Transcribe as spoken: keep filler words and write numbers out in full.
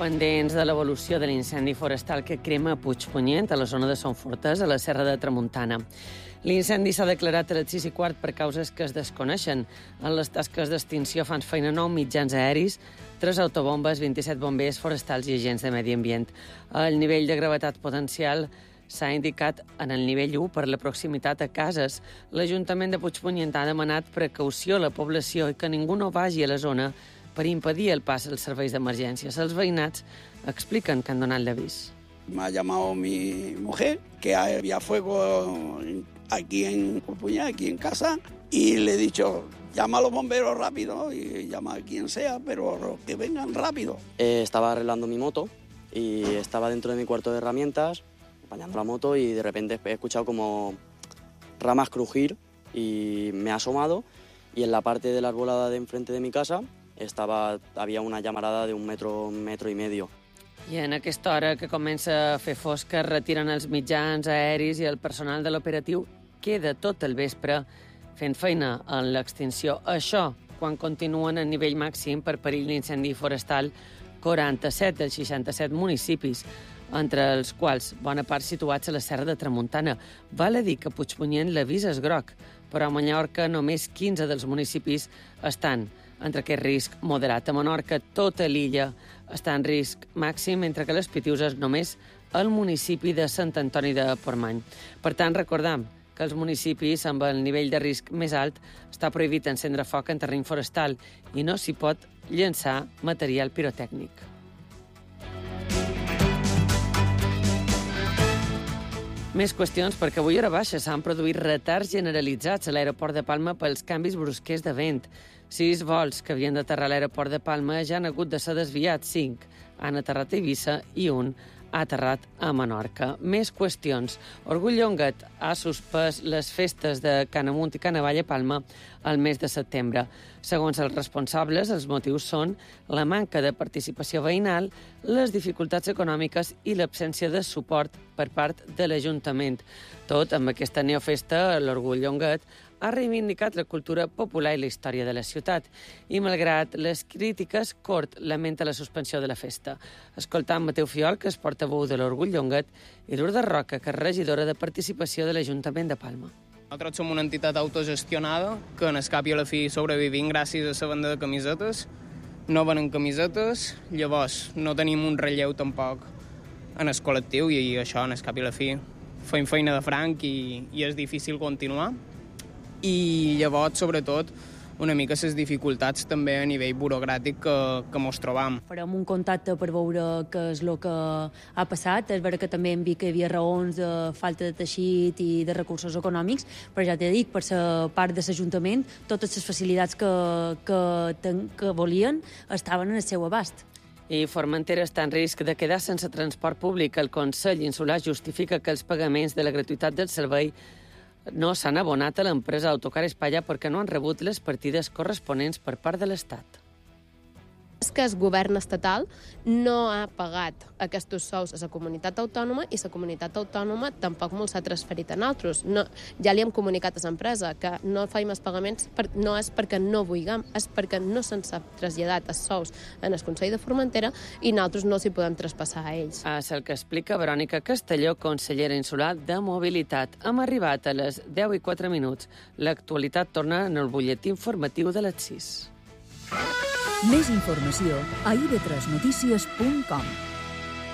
pendents de l'evolució de l'incendi forestal que crema a Puigpunyent, a la zona de Son Fortès, a la Serra de Tramuntana. L'incendi s'ha declarat a les sis i quart per causes que es desconeixen. En les tasques d'extinció fan feina nou mitjans aeris, tres autobombes, vint-i-set bombers forestals i agents de medi ambient. El nivell de gravetat potencial s'ha indicat en el nivell u per la proximitat a cases. L'Ajuntament de Puigpunyent ha demanat precaució a la població i que ningú no vagi a la zona per impedir el pas als serveis d'emergències. Els veïnats expliquen que han donat l'avís. Me ha llamado mi mujer, que había fuego aquí en Puigpunyent, aquí en casa, y le he dicho, llama a los bomberos rápido, y llama a quien sea, pero que vengan rápido. Eh, estaba arreglando mi moto y estaba dentro de mi cuarto de herramientas, apañando la moto, y de repente he escuchado como ramas crujir y me ha asomado, y en la parte de la arbolada de enfrente de mi casa estava, havia una llamarada d'un metro, metro i medio. I en aquesta hora que comença a fer fosca, retiren els mitjans aeris i el personal de l'operatiu queda tot el vespre fent feina en l'extinció. Això quan continuen a nivell màxim per perill d'incendi forestal quaranta-set dels seixanta-set municipis, entre els quals bona part situats a la Serra de Tramuntana. Val a dir que a Puigpunyent l'avís és groc, però a Mallorca només quinze dels municipis estan entre aquest risc moderat. A Menorca tota l'illa està en risc màxim, mentre que les Pitiuses només el municipi de Sant Antoni de Portmany. Per tant, recordem que els municipis amb el nivell de risc més alt està prohibit encendre foc en terreny forestal i no s'hi pot llançar material pirotècnic. Més qüestions, perquè avui a hora baixa s'han produït retards generalitzats a l'aeroport de Palma pels canvis brusquers de vent. Sis vols que havien d'aterrar a l'aeroport de Palma ja han hagut de ser desviats, cinc han aterrat a Eivissa i un ha aterrat a Menorca. Més qüestions. Orgull Llongat ha suspès les festes de Canamunt i Canavall a Palma al mes de setembre. Segons els responsables, els motius són la manca de participació veïnal, les dificultats econòmiques i l'absència de suport per part de l'Ajuntament. Tot amb aquesta neofesta, l'Orgull Llongat ha reivindicat la cultura popular i la història de la ciutat. I malgrat les crítiques, Cort lamenta la suspensió de la festa. Escoltam Mateu Fiol, que és portaveu de l'Orgull Llongat, i Lourdes Roca, que és regidora de participació de l'Ajuntament de Palma. Nosaltres som una entitat autogestionada que en el cap i a la fi sobrevivim gràcies a la venda de camisetes. No venen camisetes, llavors no tenim un relleu tampoc en el col·lectiu i això en el cap i a la fi fem feina de franc i, i és difícil continuar. I llavors, sobretot, una mica les dificultats també a nivell burocràtic que, que mos trobam. Farem un contacte per veure què és el que ha passat. És vera que també hem vist que hi havia raons de falta de teixit i de recursos econòmics, però ja t'he dit, per la part de l'Ajuntament, totes les facilitats que, que, ten, que volien estaven en el seu abast. I Formentera està en risc de quedar sense transport públic. El Consell Insular justifica que els pagaments de la gratuïtat del servei no s'han abonat a l'empresa Autocar Espanya perquè no han rebut les partides corresponents per part de l'Estat. És que el govern estatal no ha pagat aquests sous a la comunitat autònoma i la comunitat autònoma tampoc me'ls ha transferit a nosaltres. No, ja li hem comunicat a l'empresa que no faim els pagaments, per, no és perquè no vulguem, és perquè no se'ns ha traslladat els sous en el Consell de Formentera i nosaltres no s'hi podem traspassar a ells. És el que explica Verònica Castelló, consellera insular de Mobilitat. Hem arribat a les deu i quatre minuts. L'actualitat torna en el butlletí informatiu de les sis. Més informació a i ve tres notícies punt com.